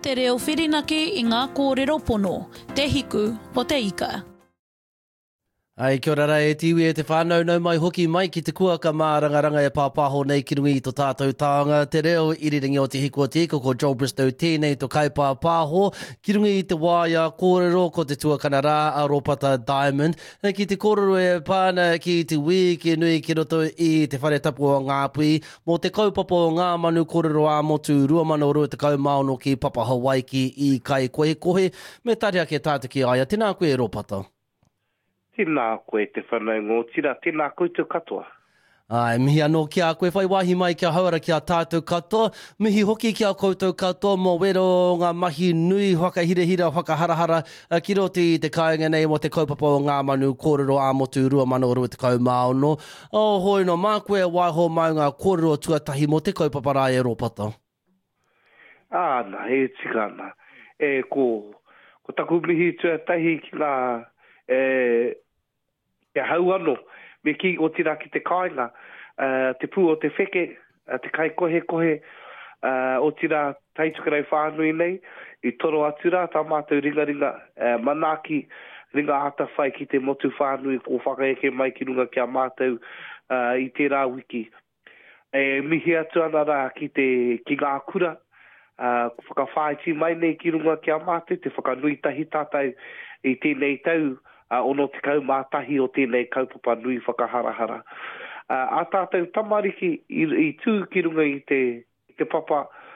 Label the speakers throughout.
Speaker 1: Te reo whirinaki i ngā kōrero pono, te hiku o te ika.
Speaker 2: Ai, kia ora e tiwi e te whānau nau mai hoki mai ki te kuaka mā rangaranga e pāpaho nei ki rungi i tō tātou tāanga. Te reo iriringi o te hiku o te ika ko Joel Bristow tēnei tō kai pāpaho. Ki rungi i te wāia kōrero ko te tuakana rā a Ropata Diamond. Ki te kōrero e pāna ki te wiki nui ki roto i te whare tapu o Ngāpui. Mō te kaupapa o ngā manu kōrero a motu 2,200 maono ki Papa Hawaiki i kai kohe. Me tari ake tātu ki aia. Tēnā koe Ropata.
Speaker 3: Tēnā koe te whanau ngōtira, tēnā koe te katoa.
Speaker 2: Ai, mihi anō ki a koe, whai wahi mai kia hauara ki a tātou katoa. Mihi hoki ki a koutou katoa, mō wero ngā mahi nui, whakahirehira, whakaharahara, ki roti i te kāinga nei mo te kaupapa o ngā manu kōrero a motu 2,200 maono. Hoi no, mā koe waiho mai ngā kōrero tuatahi mo te kaupapa rā e Ropata.
Speaker 3: Āna, he tika ana. Ko taku mihi tuatahi ki ngā kia hau anō, me ki o tira ki te kāinga, te pū o te wheke, te kai kohe, o tira taitukarau whānui nei, i toro atura, tā mātou ringa, manaki, ringa ata whai ki te motu whānui, ko whakaeke mai ki runga kia mātou i tērā wiki. Mihi atu ana rā ki ngā kura, whakawhaiti mai nei ki runga kia mātou, te whakanui tahi tātou i tēnei tau, ono te kau mātahi o tēnei kaupapa nui whakaharahara. A tātou tamariki i tū ki runga i te papa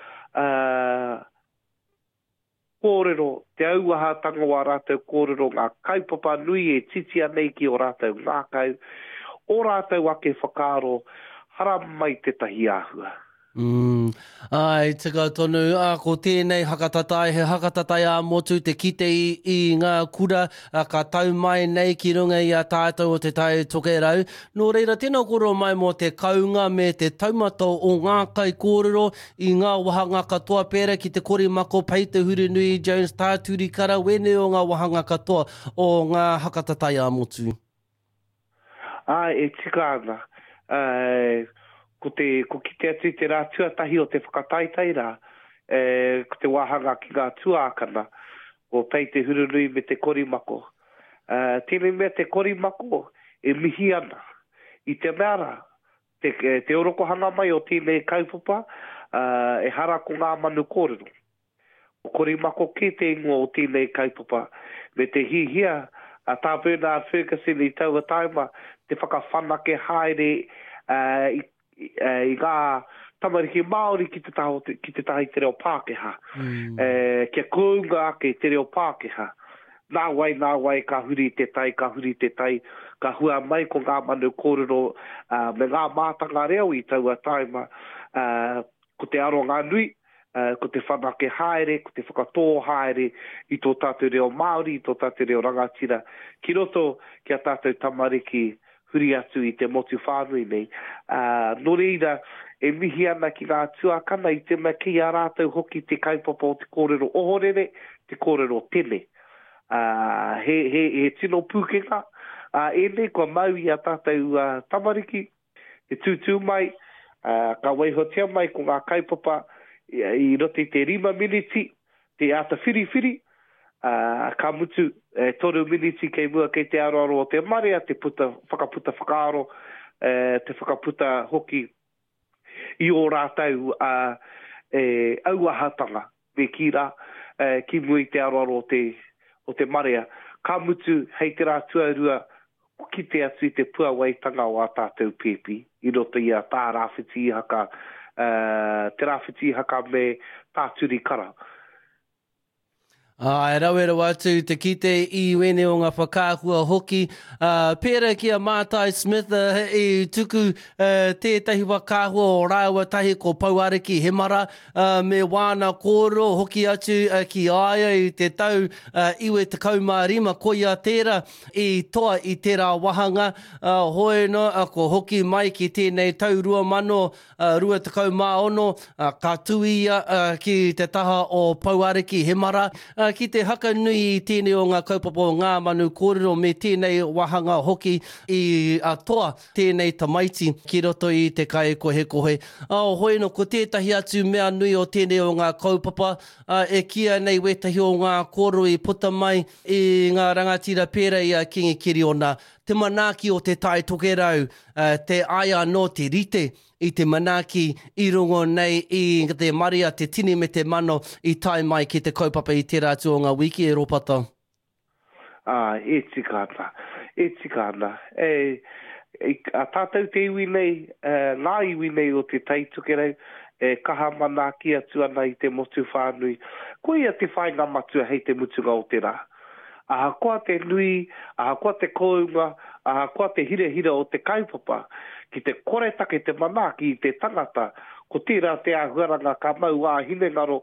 Speaker 3: kōrero, te auaha tanga o rātou kōrero, ngā kaupapa nui e titia nei ki o rātou ngā kau, o rātou ake whakaaro, hara mai te tahi āhua.
Speaker 2: Ai, tika tonu, ko tēnei hakatatai, he hakatatai a motu te kite i ngā kura, ka tau mai nei ki runga i a tātou o te tai tokerau. Nō reira, tēnā koro mai mo te kaunga me te taumata o ngā kai kōrero i ngā wahanga katoa pēra ki te korimako pai te huri nui Jones tāturi kara, wene o ngā wahanga katoa o ngā hakatatai a motu.
Speaker 3: Ai, tika ana. Ko ki te atu te rā tuatahi o te whakataitai rā, ko te wahanga ki ngā tuākana, o pei te hurunui me te korimako. Tēnei mea te korimako e mihi ana. I te mea te orokohanga mai o tēnei kaupapa, e hara ko ngā manu kōrero. O korimako ke te ingoa o tēnei kaupapa, me te hihia, a tā Bernard Ferguson i taua taima, te whakawhanake haere i ngā tamariki Māori ki te tahi te reo Pākehā. Kia kounga ake te reo Pākehā. Nā wai, ka huri te tai, ka hua mai ko ngā manu kōrero me ngā mātanga reo i taua taima. Ko te aro ngā nui, ko te whanake haere, ko te whakatō haere i tō tātou reo Māori, i tō tātou reo rangatira. Ki roto kia tātou tamariki huri atu i te motu whānui nei. Nō reira, e mihi ana ki ngā tuakana i te mea ki a rātou hoki te kaupapa o te kōrero ohorere, te kōrero tene. He tino pūkenga. E nei kua mau i a tātou tamariki, e tūtū mai, ka waihotea mai ko ngā kaupapa i rote te 5 miniti, te ata whiriwhiri, ka mutu 3 miniti kei mua kei te aroaro o te marea, te whakaputa whakaaro, te whakaputa hoki i o rātau auahatanga me kira, ki mua i te aroaro o te marea. Ka mutu hei te rā tuarua ki te atu i te puawaitanga o a tātou pepi, i roto i a tā rāwhiti haka, te rāwhiti haka me tāturi kara.
Speaker 2: E rauera atu te kite i wene o ngā whakāhua hoki. Pēra kia Mātai Smith i tuku tētahi whakāhua o rāua tahi ko Pauariki Hemara me wāna kōro hoki atu ki aia i te tau iwe te kaumārima koia tērā i toa i tērā wahanga. Hoi no, ko hoki mai ki tēnei tau 2,200 ka tuia ki te taha o Pauariki Hemara. ki te haka nui i tēnei o ngā kaupapa o ngā manu kōrero me tēnei wahanga hoki i toa tēnei tamaiti ki roto i te kai kohe. Hoi no, ko tētahi atu mea nui o tēnei o ngā kaupapa, e kia nei wetahi o ngā kōrero i puta mai i ngā rangatira pēra i a Kingi Kiriona. Te manaaki o te tai tokerau, te aia no te rite i te manaaki i rungo nei i te maria, te tini me te mano i tai mai ki te kaupapa i te rātu o ngā wiki e ropata.
Speaker 3: E tikana. A tātou te iwi nei, ngā iwi nei o te tai tokerau, kaha manaaki atu ana i te motu whānui. Ko ia te whainga matua hei te mutunga o te rā. Aha koa te nui, aha koa te kounga, aha koa te hira o te kaupapa, ki te koretake te manaaki i te tangata, ko tērā te ahuaranga ka mau a hine ngaro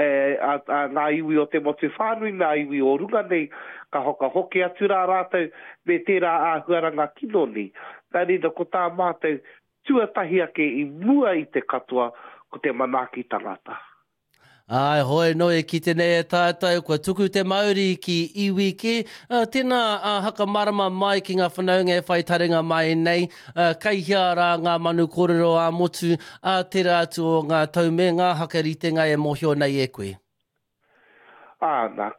Speaker 3: ngā iwi o te motu whānui, ngā iwi o runga nei, ka hoka hoki atu rā rātou, me tērā ahuaranga kino ni. Nārida ko tā mātou, tuatahi ake i mua i te katoa, ko te manaaki tangata.
Speaker 2: Ai, hoi noi ki tenei e tātou, kua tuku te Māori ki iwi ki. Tēnā haka marama mai ki ngā whanaunga e whai taringa mai nei. Kai hia rā ngā manu kōrero a motu a te rātu o ngā taume, ngā haka ritenga e mohio nei e koe.
Speaker 3: Nā,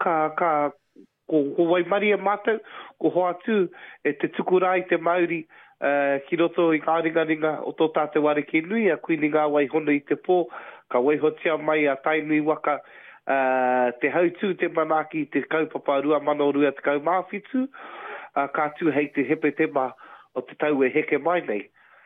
Speaker 3: ko waimari e mātou, ko hoatu e te tuku rā i te Māori, ki roto i ngā ringaringa o tō tātou areke nui, a kuini ngā waihono i te pō, ka waihotia mai a tainui waka te hautū te manaaki te kaupapa rua mano rua te kaumāwhitu, ka tū hei te hepe te mā o te tau e heke mai nei.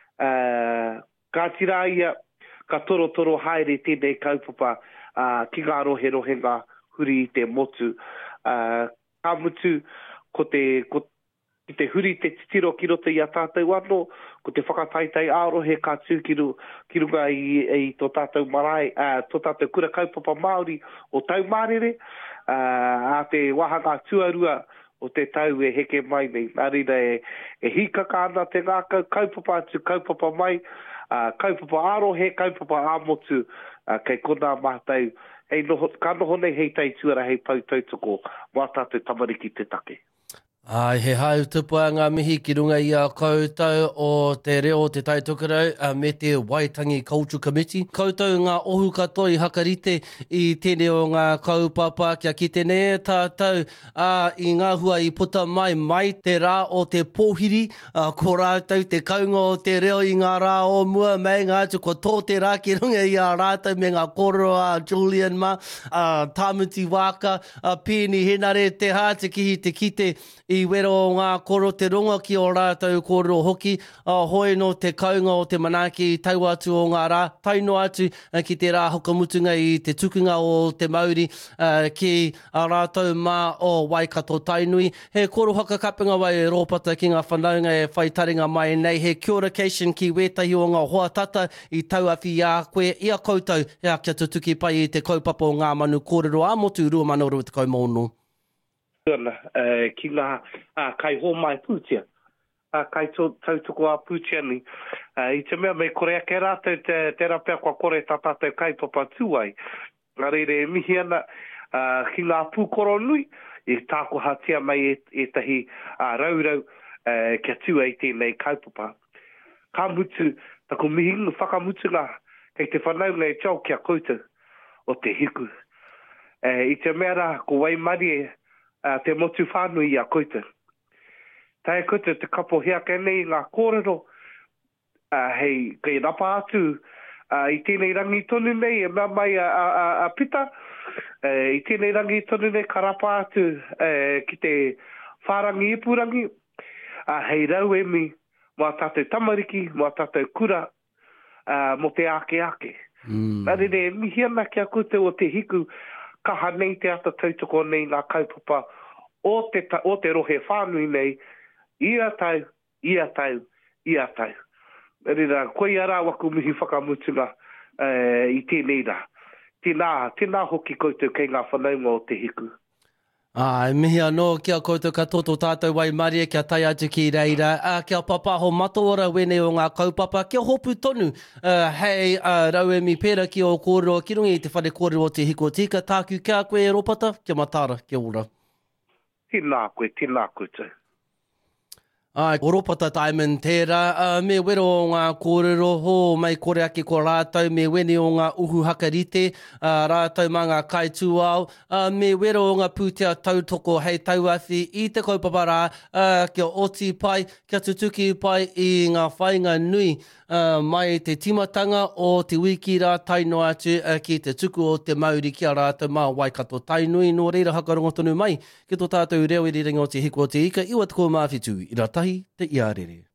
Speaker 3: Ka tira ia, ka toro haere tēnei kaupapa ki ngā rohe-rohenga huri i te motu. Ka mutu ko te huri te titiro ki roto i a tātou anō, ko te whakataitai ārohe ka tū ki runga i tō tātou marae, tō tātou kura kaupapa Māori o tau mārere, a te wahanga tuarua o te tau e heke mai nei. Nārida e hikaka ana te ngā kaupapa atu, kaupapa mai, kaupapa ārohe, kaupapa āmotu, kei kona mātou. Ka noho nei hei tei tuara hei pautautoko, mā tātou tamariki te take.
Speaker 2: Ai, he hau tupua ngā mihi ki runga i a koutou o te reo te taitokerau me te Waitangi Culture Committee. Koutou ngā ohu katoi hakarite i tēnei o ngā kaupapa kia ki tēnei tātou i ngā hua i puta mai te rā o te pōhiri, ko rātou te kaunga o te reo i ngā rā o mua mei ngā atu ko tō te rā ki runga i a rātou me ngā kōrero a Julian ma, Tāmuti Waka, Pēni Henare te hāte ki te kite i wero o ngā koro te ronga ki o rātou kōrero hoki, hoi no te kaunga o te manaaki tau atu o ngā rā, taino atu ki te rā hokamutunga i te tukunga o te Māori ki a rātou mā o Waikato Tainui. He koro haka kapunga wai e rōpata ki ngā whanaunga e whai taringa mai nei, he kia ora kation ki wētahi o ngā hoatata i tauawhi a koe i a koutou, e a kia tutuki pai i te kaupapa o ngā manu kōrero a motu rua mano rua te kaumono.
Speaker 3: Ki ngā kai hō mai pūtia, kai tautoko a pūtia ni. I te mea mei korea ke rātou te rapea kua kore tā tātou kaipapa tūai. Ngā reire e mihi ana ki ngā pūkoro nui, i tāko hatia mai e tahi raurau kia tua i tēnei kaupapa. Ka mutu, tako mihi whakamutu ngā, kei te whanaunga e tau kia koutou o te hiku. I te mea rā, ko waimari te motu whānui i a koutou. Tae koutou te kapo hea nei ngā kōrero, hei kei rapa atu, i tēnei rangi tonu nei, e mea mai a pita, i tēnei rangi tonu nei ka rapa atu ki te whārangi ipurangi, hei rau emi, mō tātou tamariki, mō tātou kura, mō te ake. Nārere, mihi ana kia koutou o te hiku, kaha nei te ata tautoko nei ngā kaupapa o te rohe whānui nei, ia tau. Rira, koe ara waku mihi whakamutunga i tēnei rā. Tēnā hoki koutou kei ngā whanaunga o te hiku.
Speaker 2: Mihi anō kia koutou katoto tātou wai maria kia tai atu ki reira. Kia papaho mataora wene o ngā kaupapa. Kia hopu tonu. Hei rauemi pēra ki o kōrero ki rungi i te whare kōrero o te hiko tika. Tāku kia koe ropata. Kia matara, kia ora.
Speaker 3: Tina koe tau.
Speaker 2: Oropata Diamond tērā, me wero o ngā kōrero, ho mai kore ake ko rātou, me wene o ngā uhu hakarite, rātou mā ngā kaitūao, me wero o ngā pūtea tautoko hei tauawhi i te kaupapa rā, kia oti pai, kia tutuki pai i ngā whainga nui, mai te timatanga o te wiki rā taino atu ki te tuku o te Māori kia rātou mā Waikato tainui, nō reira hakarongo tonu mai, ki tō tātou reo i riringa o te hiko o te ika, iwa te ko mawhitu, i rā tahi te iarere.